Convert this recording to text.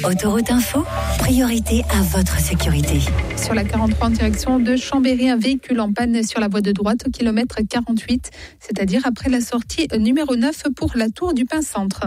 Autoroute Info, priorité à votre sécurité. Sur la 43 en direction de Chambéry, un véhicule en panne sur la voie de droite au kilomètre 48, c'est-à-dire après la sortie numéro 9 pour la Tour du Pin Centre.